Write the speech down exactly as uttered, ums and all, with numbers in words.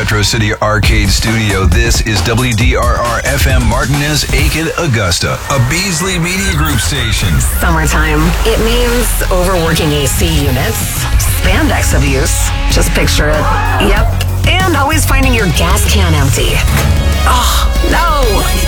Retro City Arcade Studio. This is W D R R F M Martinez, Aiken, Augusta, a Beasley Media Group station. Summertime. It means overworking A C units, spandex abuse. Just picture it. Yep. And always finding your gas can empty. Oh, no.